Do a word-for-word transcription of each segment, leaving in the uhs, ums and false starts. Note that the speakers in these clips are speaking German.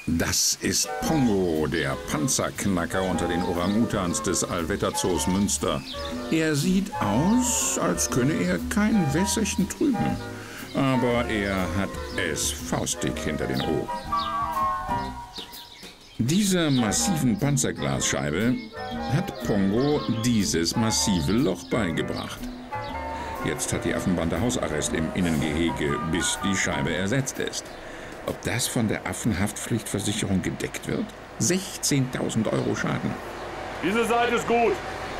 Das ist Pongo, der Panzerknacker unter den Orang-Utans des Allwetterzoos Münster. Er sieht aus, als könne er kein Wässerchen trüben. Aber er hat es faustdick hinter den Ohren. Dieser massiven Panzerglasscheibe hat Pongo dieses massive Loch beigebracht. Jetzt hat die Affenbande Hausarrest im Innengehege, bis die Scheibe ersetzt ist. Ob das von der Affenhaftpflichtversicherung gedeckt wird? sechzehntausend Euro Schaden. Diese Seite ist gut.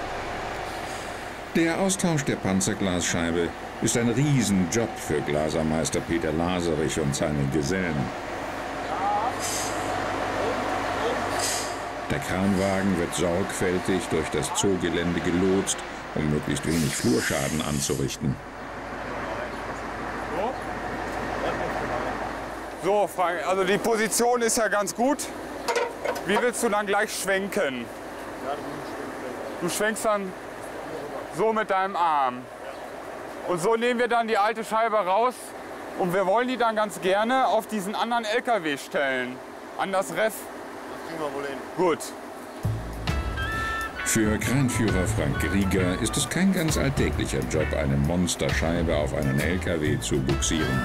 Der Austausch der Panzerglasscheibe ist ein Riesenjob für Glasermeister Peter Laserich und seine Gesellen. Der Kranwagen wird sorgfältig durch das Zoogelände gelotst, um möglichst wenig Flurschaden anzurichten. So, Frank, also die Position ist ja ganz gut. Wie willst du dann gleich schwenken? Du schwenkst dann so mit deinem Arm. Und so nehmen wir dann die alte Scheibe raus und wir wollen die dann ganz gerne auf diesen anderen L K W stellen. An das Ref. Das kriegen wir wohl hin. Gut. Für Kranführer Frank Rieger ist es kein ganz alltäglicher Job, eine Monsterscheibe auf einen L K W zu bugsieren.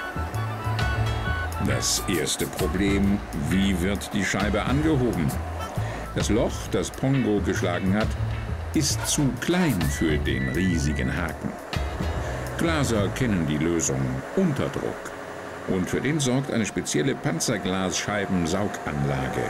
Das erste Problem: Wie wird die Scheibe angehoben? Das Loch, das Pongo geschlagen hat, ist zu klein für den riesigen Haken. Glaser kennen die Lösung: Unterdruck. Und für den sorgt eine spezielle Panzerglasscheibensauganlage.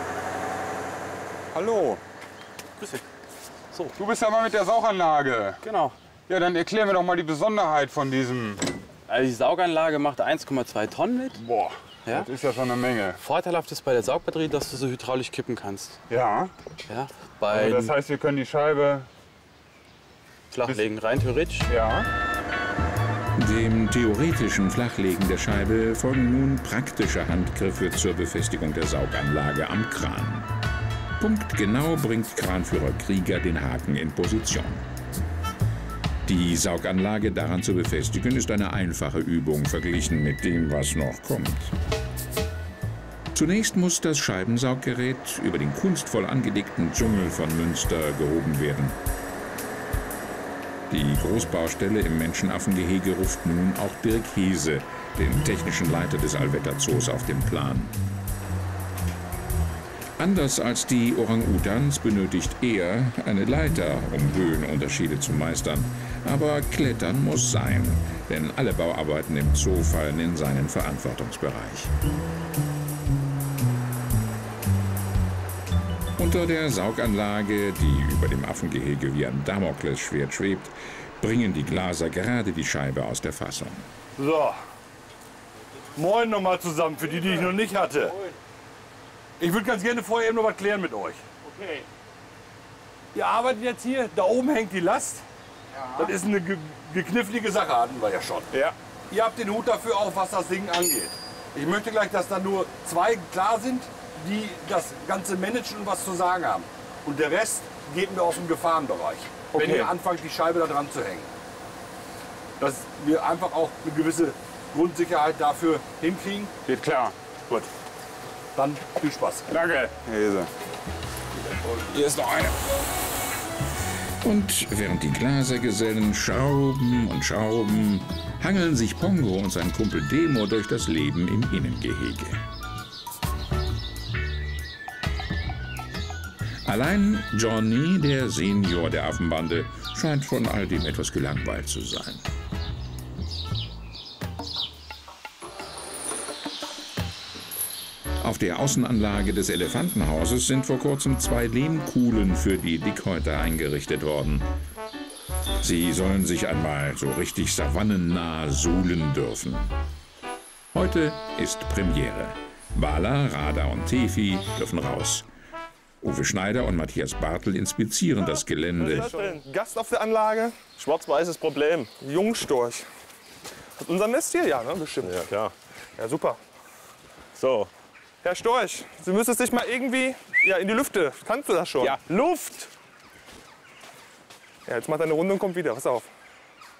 Hallo. Grüß dich. So. Du bist ja mal mit der Sauganlage. Genau. Ja, dann erklär mir doch mal die Besonderheit von diesem. Also die Sauganlage macht eins Komma zwei Tonnen mit. Boah, Ja? das ist ja schon eine Menge. Vorteilhaft ist bei der Saugbatterie, dass du so hydraulisch kippen kannst. Ja. Ja, bei Also das heißt, wir können die Scheibe. Flachlegen rein theoretisch. Ja. Dem theoretischen Flachlegen der Scheibe folgen nun praktische Handgriffe zur Befestigung der Sauganlage am Kran. Punktgenau bringt Kranführer Krieger den Haken in Position. Die Sauganlage daran zu befestigen, ist eine einfache Übung verglichen mit dem, was noch kommt. Zunächst muss das Scheibensauggerät über den kunstvoll angelegten Dschungel von Münster gehoben werden. Die Großbaustelle im Menschenaffengehege ruft nun auch Dirk Hese, den technischen Leiter des Allwetterzoos, auf den Plan. Anders als die Orang-Utans benötigt er eine Leiter, um Höhenunterschiede zu meistern. Aber Klettern muss sein, denn alle Bauarbeiten im Zoo fallen in seinen Verantwortungsbereich. Unter der Sauganlage, die über dem Affengehege wie ein Damoklesschwert schwebt, bringen die Glaser gerade die Scheibe aus der Fassung. So. Moin nochmal zusammen, für die, die ich noch nicht hatte. Ich würde ganz gerne vorher eben noch was klären mit euch. Okay. Ihr arbeitet jetzt hier, da oben hängt die Last. Ja. Das ist eine ge geknifflige Sache, hatten wir ja schon. Ja. Ihr habt den Hut dafür auch, was das Ding angeht. Ich möchte gleich, dass da nur zwei klar sind, die das Ganze managen und was zu sagen haben. Und der Rest geht mir aus dem Gefahrenbereich, Okay. wenn ihr anfangt, die Scheibe da dran zu hängen. Dass wir einfach auch eine gewisse Grundsicherheit dafür hinkriegen. Geht klar. Gut. Dann viel Spaß. Danke, Herr Hese. Hier ist noch eine. Und während die Glasergesellen schrauben und schrauben, hangeln sich Pongo und sein Kumpel Demo durch das Leben im Innengehege. Allein Johnny, der Senior der Affenbande, scheint von all dem etwas gelangweilt zu sein. Auf der Außenanlage des Elefantenhauses sind vor kurzem zwei Lehmkuhlen für die Dickhäuter eingerichtet worden. Sie sollen sich einmal so richtig savannennah suhlen dürfen. Heute ist Premiere. Bala, Rada und Tefi dürfen raus. Uwe Schneider und Matthias Bartel inspizieren das Gelände. Was ist das denn? Gast auf der Anlage? Schwarz-weißes Problem. Jungstorch. Das ist unser Nest hier? Ja, ne? Bestimmt. Ja, klar. Ja, super. So. Herr Storch, Sie müsstest dich mal irgendwie ja, in die Lüfte. Kannst du das schon? Ja, Luft! Ja, jetzt macht er eine Runde und kommt wieder. Pass auf.